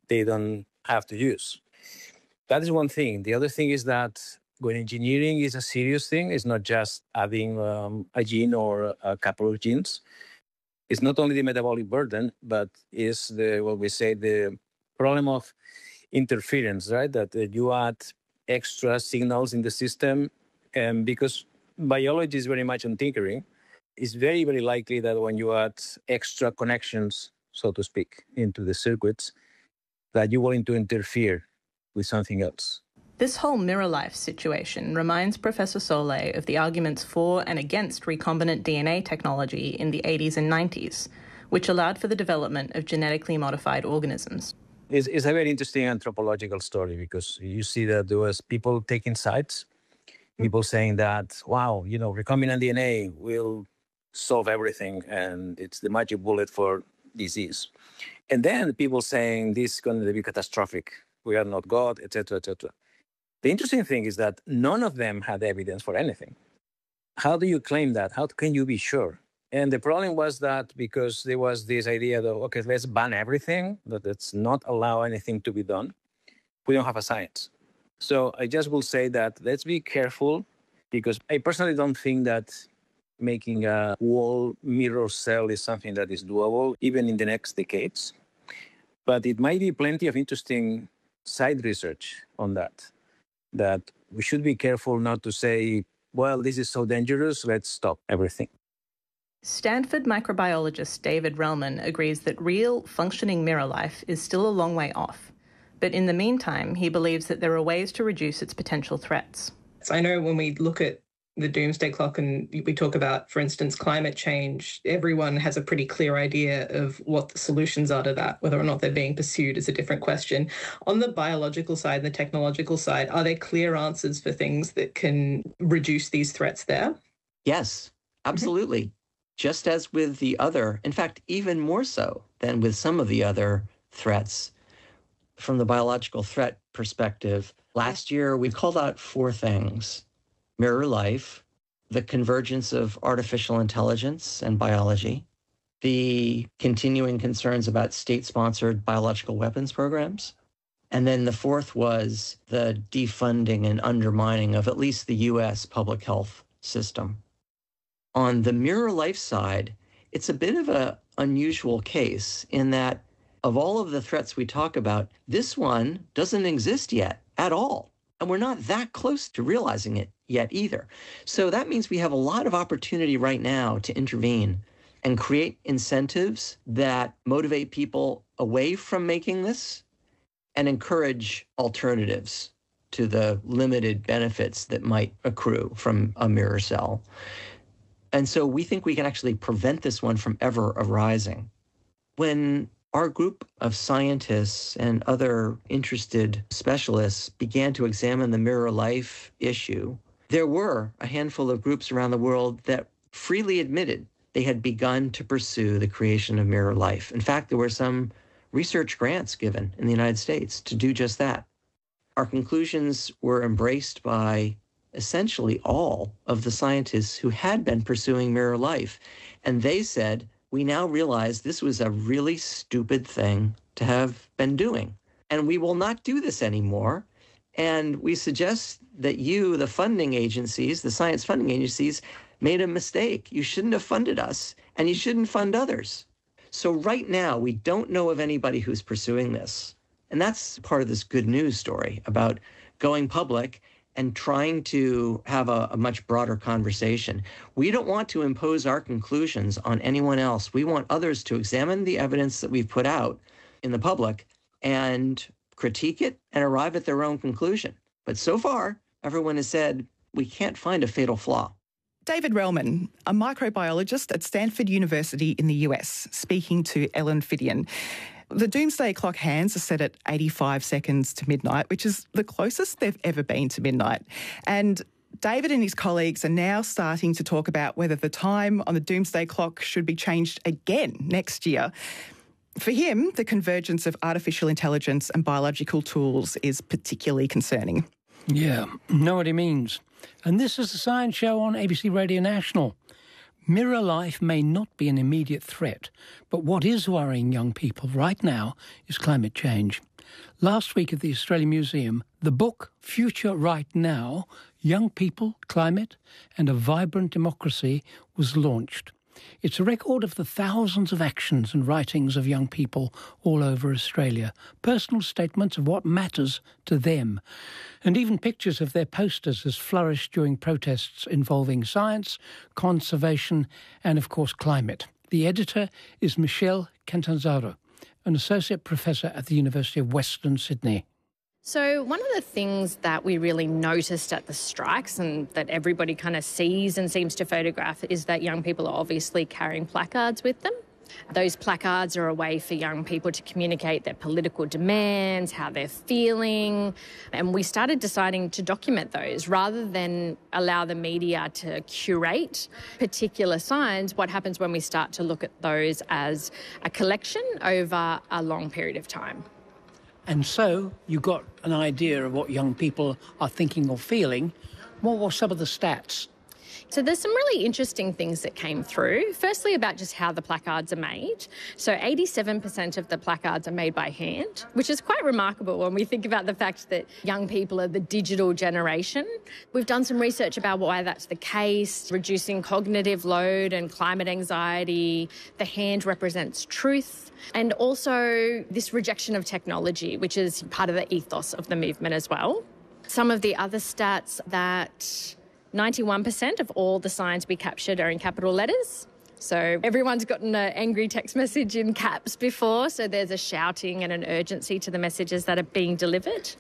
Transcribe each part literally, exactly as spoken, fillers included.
they don't have to use. That is one thing. The other thing is that when engineering is a serious thing, it's not just adding um, a gene or a couple of genes. It's not only the metabolic burden, but is the what we say the problem of interference, right? That uh, you add extra signals in the system, and because biology is very much on tinkering, it's very, very likely that when you add extra connections, so to speak, into the circuits, that you're willing to interfere with something else. This whole mirror life situation reminds Professor Solé of the arguments for and against recombinant D N A technology in the eighties and nineties, which allowed for the development of genetically modified organisms. It's, it's a very interesting anthropological story because you see that there was people taking sides, people saying that, wow, you know, recombinant D N A will solve everything and it's the magic bullet for disease. And then people saying this is going to be catastrophic. We are not God, et cetera, et cetera. The interesting thing is that none of them had evidence for anything. How do you claim that? How can you be sure? And the problem was that because there was this idea that, okay, let's ban everything, that let's not allow anything to be done. We don't have a science. So I just will say that let's be careful because I personally don't think that making a whole mirror cell is something that is doable, even in the next decades. But it might be plenty of interesting side research on that. That we should be careful not to say, well, this is so dangerous, let's stop everything. Stanford microbiologist David Relman agrees that real, functioning mirror life is still a long way off. But in the meantime, he believes that there are ways to reduce its potential threats. So I know when we look at the doomsday clock and we talk about, for instance, climate change, everyone has a pretty clear idea of what the solutions are to that. Whether or not they're being pursued is a different question. On the biological side, the technological side, are there clear answers for things that can reduce these threats there? Yes, absolutely. Mm-hmm. Just as with the other, in fact, even more so than with some of the other threats. From the biological threat perspective, last year we called out four things. Mirror life, the convergence of artificial intelligence and biology, the continuing concerns about state-sponsored biological weapons programs, and then the fourth was the defunding and undermining of at least the U S public health system. On the mirror life side, it's a bit of an unusual case in that of all of the threats we talk about, this one doesn't exist yet at all. And we're not that close to realizing it yet either. So that means we have a lot of opportunity right now to intervene and create incentives that motivate people away from making this and encourage alternatives to the limited benefits that might accrue from a mirror cell. And so we think we can actually prevent this one from ever arising. When our group of scientists and other interested specialists began to examine the mirror life issue, there were a handful of groups around the world that freely admitted they had begun to pursue the creation of mirror life. In fact, there were some research grants given in the United States to do just that. Our conclusions were embraced by essentially all of the scientists who had been pursuing mirror life. And they said, we now realize this was a really stupid thing to have been doing. And we will not do this anymore. And we suggest that you, the funding agencies, the science funding agencies, made a mistake. You shouldn't have funded us, and you shouldn't fund others. So right now, we don't know of anybody who's pursuing this. And that's part of this good news story about going public and trying to have a, a much broader conversation. We don't want to impose our conclusions on anyone else. We want others to examine the evidence that we've put out in the public and critique it and arrive at their own conclusion. But so far, everyone has said we can't find a fatal flaw. David Relman, a microbiologist at Stanford University in the U S, speaking to Ellen Fidian. The doomsday clock hands are set at eighty-five seconds to midnight, which is the closest they've ever been to midnight. And David and his colleagues are now starting to talk about whether the time on the doomsday clock should be changed again next year. For him, the convergence of artificial intelligence and biological tools is particularly concerning. Yeah, know what he means. And this is the Science Show on A B C Radio National. Mirror life may not be an immediate threat, but what is worrying young people right now is climate change. Last week at the Australian Museum, the book Future Right Now, Young People, Climate and a Vibrant Democracy was launched. It's a record of the thousands of actions and writings of young people all over Australia, personal statements of what matters to them, and even pictures of their posters as flourished during protests involving science, conservation and, of course, climate. The editor is Michelle Catanzaro, an associate professor at the University of Western Sydney. So one of the things that we really noticed at the strikes and that everybody kind of sees and seems to photograph is that young people are obviously carrying placards with them. Those placards are a way for young people to communicate their political demands, how they're feeling, and we started deciding to document those rather than allow the media to curate particular signs. What happens when we start to look at those as a collection over a long period of time? And so you got an idea of what young people are thinking or feeling. What were some of the stats? So there's some really interesting things that came through. Firstly, about just how the placards are made. So eighty-seven percent of the placards are made by hand, which is quite remarkable when we think about the fact that young people are the digital generation. We've done some research about why that's the case, reducing cognitive load and climate anxiety. The hand represents truth. And also this rejection of technology, which is part of the ethos of the movement as well. Some of the other stats that ninety-one percent of all the signs we captured are in capital letters. So everyone's gotten an angry text message in caps before, so there's a shouting and an urgency to the messages that are being delivered.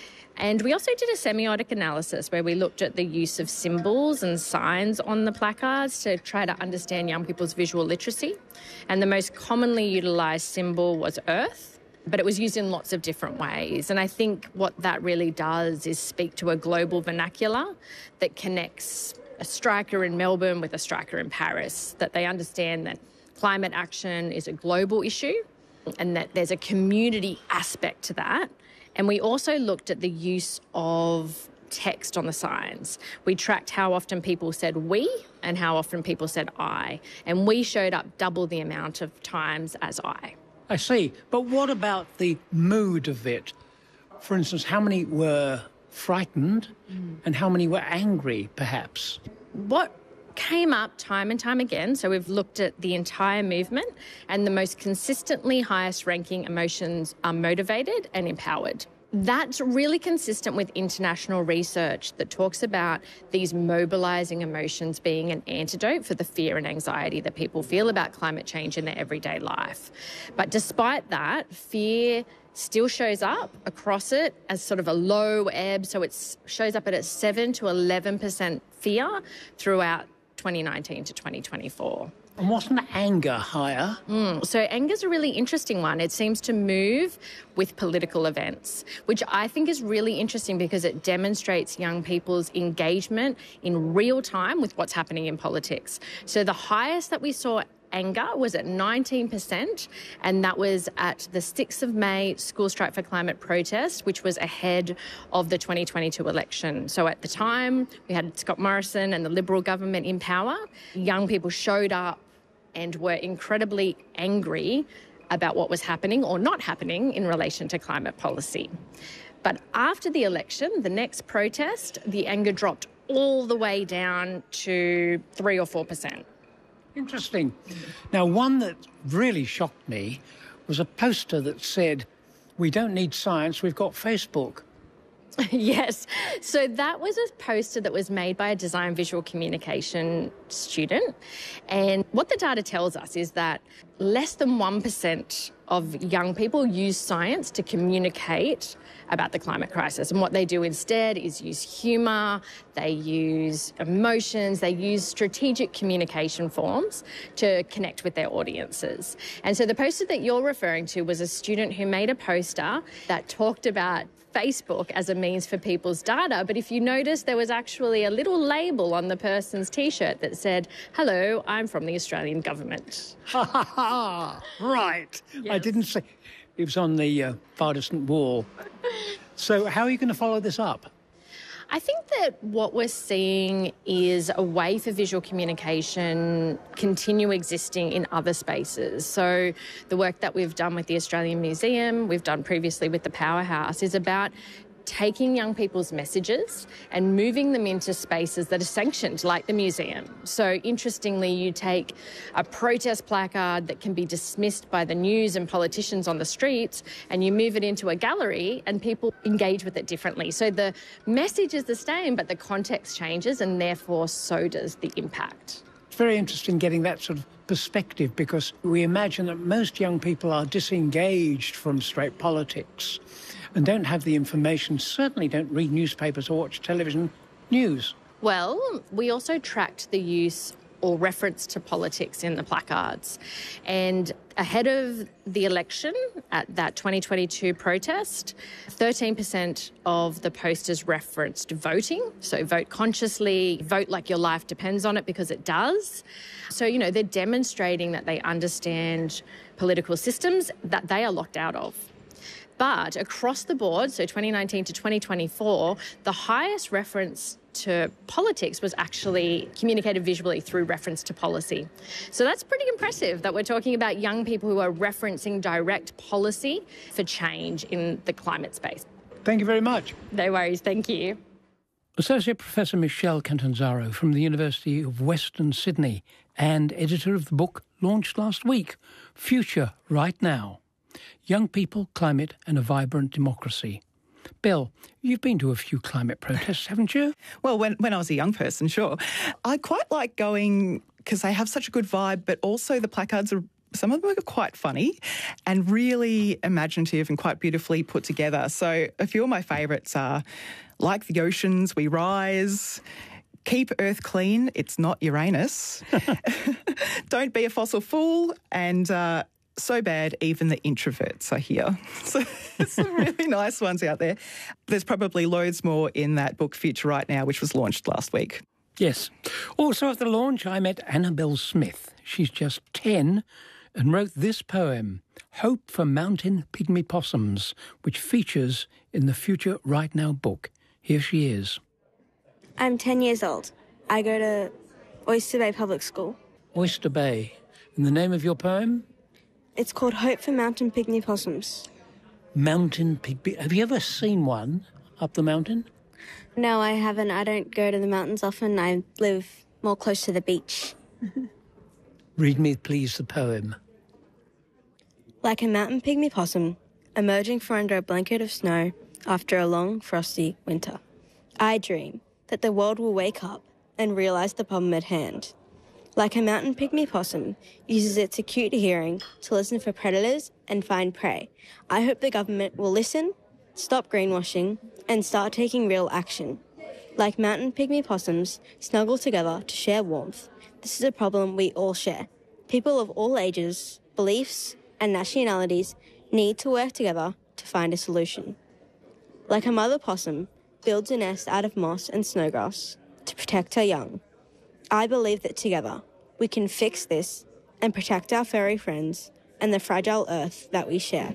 And we also did a semiotic analysis where we looked at the use of symbols and signs on the placards to try to understand young people's visual literacy. And the most commonly utilised symbol was Earth, but it was used in lots of different ways. And I think what that really does is speak to a global vernacular that connects a striker in Melbourne with a striker in Paris, that they understand that climate action is a global issue and that there's a community aspect to that. And we also looked at the use of text on the signs. We tracked how often people said we and how often people said I. And we showed up double the amount of times as I. I see. But what about the mood of it? For instance, how many were frightened mm. and how many were angry, perhaps? What came up time and time again, so we've looked at the entire movement, and the most consistently highest ranking emotions are motivated and empowered. That's really consistent with international research that talks about these mobilising emotions being an antidote for the fear and anxiety that people feel about climate change in their everyday life. But despite that, fear still shows up across it as sort of a low ebb, so it shows up at a seven to eleven percent fear throughout twenty nineteen to twenty twenty-four. And wasn't anger higher? Mm, so anger's a really interesting one. It seems to move with political events, which I think is really interesting because it demonstrates young people's engagement in real time with what's happening in politics. So the highest that we saw anger was at nineteen percent, and that was at the sixth of May School Strike for Climate protest, which was ahead of the twenty twenty-two election. So at the time, we had Scott Morrison and the Liberal government in power. Young people showed up and were incredibly angry about what was happening or not happening in relation to climate policy. But after the election, the next protest, the anger dropped all the way down to three or four percent. Interesting. Now, one that really shocked me was a poster that said, "We don't need science, we've got Facebook." Yes. So that was a poster that was made by a design visual communication student. And what the data tells us is that less than one percent of young people use science to communicate about the climate crisis. And what they do instead is use humour, they use emotions, they use strategic communication forms to connect with their audiences. And so the poster that you're referring to was a student who made a poster that talked about Facebook as a means for people's data, but if you notice, there was actually a little label on the person's T-shirt that said, "Hello, I'm from the Australian government." Ha ha ha! Right. Yes. I didn't say it was on the uh, far distant wall. So how are you going to follow this up? I think that what we're seeing is a way for visual communication continue existing in other spaces. So the work that we've done with the Australian Museum, we've done previously with the Powerhouse, is about taking young people's messages and moving them into spaces that are sanctioned, like the museum. So interestingly, you take a protest placard that can be dismissed by the news and politicians on the streets, and you move it into a gallery and people engage with it differently. So the message is the same, but the context changes, and therefore so does the impact. It's very interesting getting that sort of perspective, because we imagine that most young people are disengaged from straight politics and don't have the information, certainly don't read newspapers or watch television news. Well, we also tracked the use or reference to politics in the placards. And ahead of the election at that twenty twenty-two protest, thirteen percent of the posters referenced voting. So vote consciously, vote like your life depends on it, because it does. So, you know, they're demonstrating that they understand political systems that they are locked out of. But across the board, so twenty nineteen to twenty twenty-four, the highest reference to politics was actually communicated visually through reference to policy. So that's pretty impressive that we're talking about young people who are referencing direct policy for change in the climate space. Thank you very much. No worries, thank you. Associate Professor Michelle Catanzaro from the University of Western Sydney and editor of the book launched last week, Future Right Now: Young People, Climate and a Vibrant Democracy. Bill, you've been to a few climate protests, haven't you? Well, when, when I was a young person, sure. I quite like going because they have such a good vibe, but also the placards are, some of them are quite funny and really imaginative and quite beautifully put together. So a few of my favourites are Like the Oceans, We Rise, Keep Earth Clean, It's Not Uranus, Don't Be a Fossil Fool, and uh, So Bad Even the Introverts are here. So some really nice ones out there. There's probably loads more in that book, Future Right Now, which was launched last week. Yes. Also at the launch, I met Annabelle Smith. She's just ten and wrote this poem, Hope for Mountain Pygmy Possums, which features in the Future Right Now book. Here she is. I'm ten years old. I go to Oyster Bay Public School. Oyster Bay. And the name of your poem? It's called Hope for Mountain Pygmy Possums. Mountain Pygmy... Have you ever seen one up the mountain? No, I haven't. I don't go to the mountains often. I live more close to the beach. Read me, please, the poem. Like a mountain pygmy possum, emerging from under a blanket of snow after a long, frosty winter, I dream that the world will wake up and realise the problem at hand. Like a mountain pygmy possum uses its acute hearing to listen for predators and find prey, I hope the government will listen, stop greenwashing, and start taking real action. Like mountain pygmy possums snuggle together to share warmth, this is a problem we all share. People of all ages, beliefs, and nationalities need to work together to find a solution. Like a mother possum builds a nest out of moss and snowgrass to protect her young, I believe that together we can fix this and protect our furry friends and the fragile earth that we share.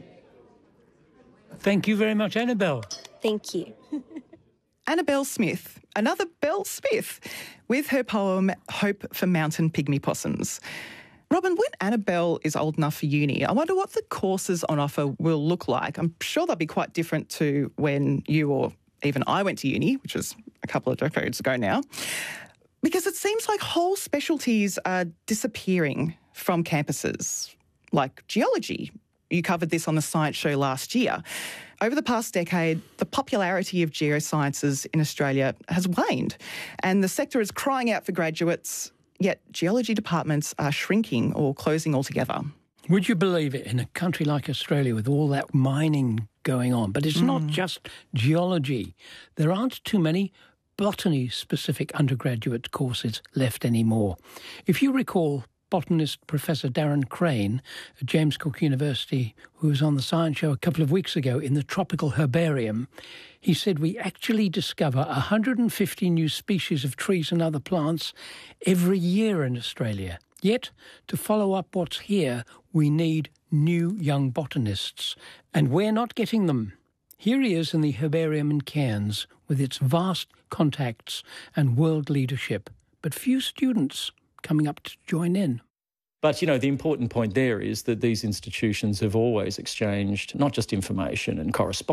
Thank you very much, Annabelle. Thank you. Annabelle Smith, another Belle Smith, with her poem Hope for Mountain Pygmy Possums. Robin, when Annabelle is old enough for uni, I wonder what the courses on offer will look like. I'm sure they'll be quite different to when you or even I went to uni, which was a couple of decades ago now, because it seems like whole specialties are disappearing from campuses, like geology. You covered this on the Science Show last year. Over the past decade, the popularity of geosciences in Australia has waned, and the sector is crying out for graduates, yet geology departments are shrinking or closing altogether. Would you believe it, in a country like Australia with all that mining going on? But it's mm. not just geology. There aren't too many botany-specific undergraduate courses left anymore. If you recall, botanist Professor Darren Crane at James Cook University, who was on the Science Show a couple of weeks ago in the Tropical Herbarium, he said we actually discover one hundred fifty new species of trees and other plants every year in Australia. Yet, to follow up what's here, we need new young botanists, and we're not getting them. Here he is in the herbarium in Cairns with its vast contacts and world leadership, but few students coming up to join in. But, you know, the important point there is that these institutions have always exchanged not just information and correspondence,